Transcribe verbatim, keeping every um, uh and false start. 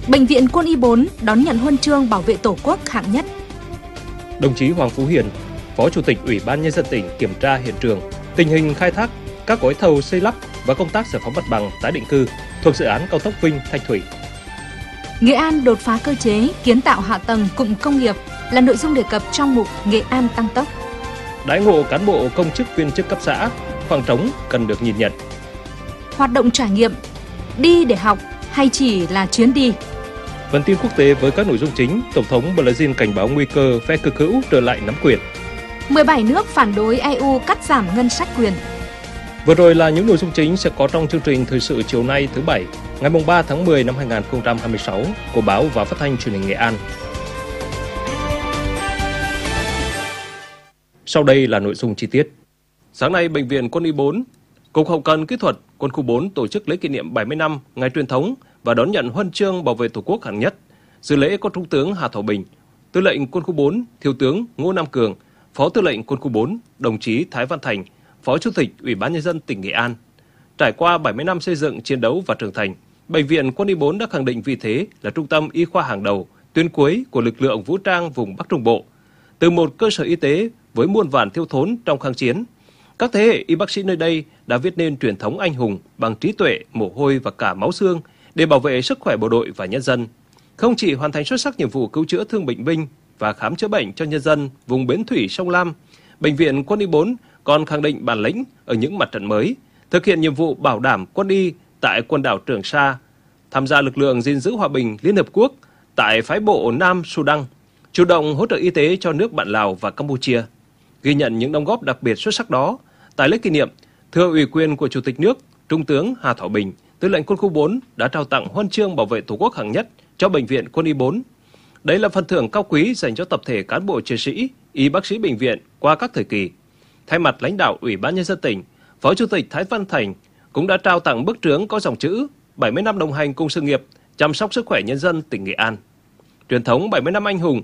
Bệnh viện Quân y bốn đón nhận huân chương bảo vệ Tổ quốc hạng nhất. Đồng chí Hoàng Phú Hiền, Phó Chủ tịch Ủy ban Nhân dân tỉnh kiểm tra hiện trường, tình hình khai thác các gói thầu xây lắp và công tác giải phóng mặt bằng tái định cư thuộc dự án cao tốc Vinh - Thanh Thủy. Nghệ An đột phá cơ chế kiến tạo hạ tầng cụm công nghiệp là nội dung đề cập trong mục Nghệ An tăng tốc. Đãi ngộ cán bộ công chức viên chức cấp xã, khoảng trống cần được nhìn nhận. Hoạt động trải nghiệm, đi để học hay chỉ là chuyến đi? Phần tin quốc tế với các nội dung chính, Tổng thống Brazil cảnh báo nguy cơ phe cực hữu trở lại nắm quyền. mười bảy nước phản đối e u cắt giảm ngân sách quyền. Vừa rồi là những nội dung chính sẽ có trong chương trình thời sự chiều nay thứ Bảy, ngày ba tháng mười năm hai nghìn không trăm hai mươi sáu của Báo và Phát thanh Truyền hình Nghệ An. Sau đây là nội dung chi tiết. Sáng nay, Bệnh viện Quân y bốn, Cục Hậu cần Kỹ thuật Quân khu bốn tổ chức lễ kỷ niệm bảy mươi năm ngày truyền thống và đón nhận huân chương bảo vệ Tổ quốc hạng nhất. Dự lễ có Trung tướng Hà Thảo Bình, Tư lệnh Quân khu bốn, Thiếu tướng Ngô Nam Cường, Phó Tư lệnh Quân khu bốn, đồng chí Thái Văn Thành, Phó Chủ tịch Ủy ban Nhân dân tỉnh Nghệ An. Trải qua bảy mươi năm xây dựng, chiến đấu và trưởng thành, Bệnh viện Quân y bốn đã khẳng định vị thế là trung tâm y khoa hàng đầu, tuyến cuối của lực lượng vũ trang vùng Bắc Trung Bộ. Từ một cơ sở y tế với muôn vàn thiếu thốn trong kháng chiến, các thế hệ y bác sĩ nơi đây đã viết nên truyền thống anh hùng bằng trí tuệ, mồ hôi và cả máu xương để bảo vệ sức khỏe bộ đội và nhân dân. Không chỉ hoàn thành xuất sắc nhiệm vụ cứu chữa thương bệnh binh và khám chữa bệnh cho nhân dân vùng bến thủy sông Lam, Bệnh viện Quân y bốn còn khẳng định bản lĩnh ở những mặt trận mới, thực hiện nhiệm vụ bảo đảm quân y tại quần đảo Trường Sa, tham gia lực lượng gìn giữ hòa bình Liên Hợp Quốc tại phái bộ Nam Sudan, chủ động hỗ trợ y tế cho nước bạn Lào và Campuchia. Ghi nhận những đóng góp đặc biệt xuất sắc đó, tại lễ kỷ niệm, thưa ủy quyền của Chủ tịch nước, Trung tướng Hà Thảo Bình, Tư lệnh Quân khu bốn đã trao tặng huân chương bảo vệ Tổ quốc hạng nhất cho Bệnh viện Quân y bốn. Đây là phần thưởng cao quý dành cho tập thể cán bộ chiến sĩ, y bác sĩ bệnh viện qua các thời kỳ. Thay mặt lãnh đạo Ủy ban Nhân dân tỉnh, Phó Chủ tịch Thái Văn Thành cũng đã trao tặng bức trướng có dòng chữ bảy mươi năm đồng hành cùng sự nghiệp, chăm sóc sức khỏe nhân dân tỉnh Nghệ An. Truyền thống bảy mươi năm anh hùng